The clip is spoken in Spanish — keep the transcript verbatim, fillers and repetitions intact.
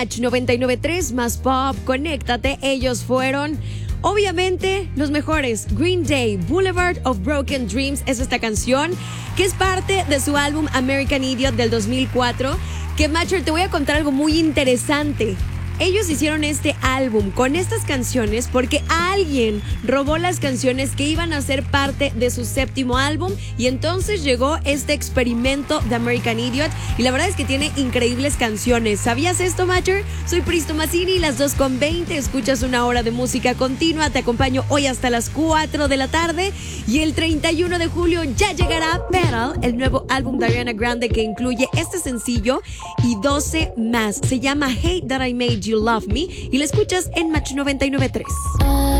noventa y nueve punto tres más pop, conéctate. Ellos fueron, obviamente, los mejores. Green Day, Boulevard of Broken Dreams es esta canción que es parte de su álbum American Idiot del dos mil cuatro. Que, Macher, te voy a contar algo muy interesante. Ellos hicieron este álbum con estas canciones porque alguien robó las canciones que iban a ser parte de su séptimo álbum, y entonces llegó este experimento de American Idiot, y la verdad es que tiene increíbles canciones. ¿Sabías esto, Macher? Soy Pristo Mazzini, las dos con veinte, escuchas una hora de música continua, te acompaño hoy hasta las cuatro de la tarde, y el treinta y uno de julio ya llegará Petal, el nuevo álbum de Ariana Grande que incluye este sencillo y doce más. Se llama Hate That I Made You Love Me y la escuchas en Match noventa y nueve punto tres.